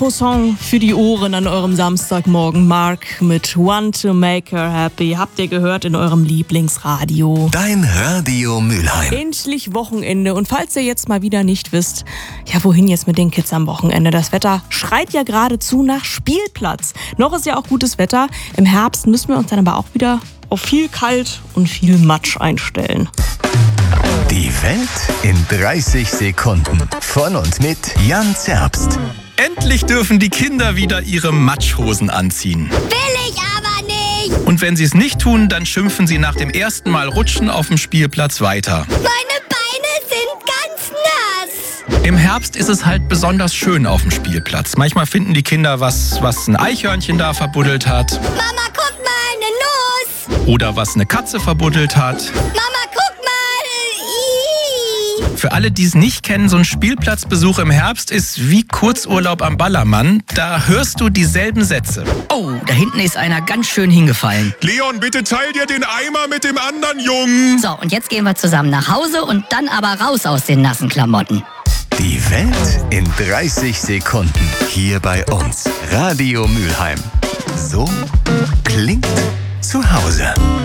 Retro-Song für die Ohren an eurem Samstagmorgen. Mark mit Want to Make Her Happy. Habt ihr gehört in eurem Lieblingsradio. Dein Radio Mülheim. Endlich Wochenende. Und falls ihr jetzt mal wieder nicht wisst, ja, wohin jetzt mit den Kids am Wochenende? Das Wetter schreit ja geradezu nach Spielplatz. Noch ist ja auch gutes Wetter. Im Herbst müssen wir uns dann aber auch wieder auf viel Kalt und viel Matsch einstellen. Die Welt in 30 Sekunden. Von und mit Jan Zerbst. Endlich dürfen die Kinder wieder ihre Matschhosen anziehen. Will ich aber nicht! Und wenn sie es nicht tun, dann schimpfen sie nach dem ersten Mal Rutschen auf dem Spielplatz weiter. Meine Beine sind ganz nass! Im Herbst ist es halt besonders schön auf dem Spielplatz. Manchmal finden die Kinder was ein Eichhörnchen da verbuddelt hat. Mama, guck mal, eine Nuss! Oder was eine Katze verbuddelt hat. Mama, guck mal! Ih. Für alle, die es nicht kennen, so ein Spielplatzbesuch im Herbst ist wie Kurzurlaub am Ballermann. Da hörst du dieselben Sätze. Oh, da hinten ist einer ganz schön hingefallen. Leon, bitte teil dir den Eimer mit dem anderen Jungen. So, und jetzt gehen wir zusammen nach Hause und dann aber raus aus den nassen Klamotten. Die Welt in 30 Sekunden. Hier bei uns. Radio Mülheim. So klingt zu Hause.